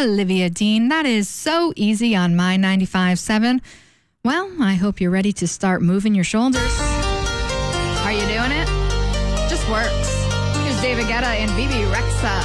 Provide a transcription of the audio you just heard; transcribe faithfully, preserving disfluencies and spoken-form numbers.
Olivia Dean. That is So Easy on My ninety-five point seven. Well, I hope you're ready to start moving your shoulders. Are you doing it? Just works. Here's David Guetta and Bibi Rexha.